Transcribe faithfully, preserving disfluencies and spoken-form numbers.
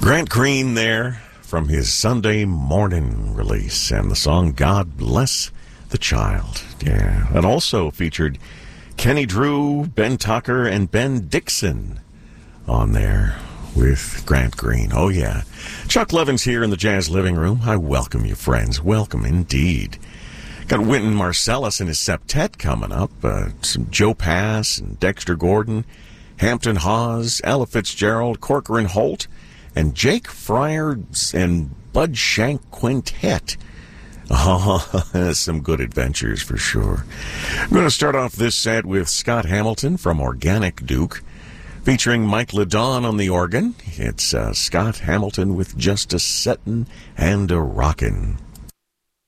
Grant Green there from his Sunday morning release, and the song God Bless the Child. Yeah, and also featured Kenny Drew, Ben Tucker, and Ben Dixon on there with Grant Green. Oh, yeah. Chuck Levins here in the Jazz Living Room. I welcome you, friends. Welcome indeed. Got Wynton Marsalis and his septet coming up. Uh, some Joe Pass and Dexter Gordon, Hampton Hawes, Ella Fitzgerald, Corcoran Holt, and Jake Fryer and Bud Shank Quintet. Oh, some good adventures for sure. I'm going to start off this set with Scott Hamilton from Organic Duke, featuring Mike LeDon on the organ. It's uh, Scott Hamilton with Just a Settin' and a Rockin'.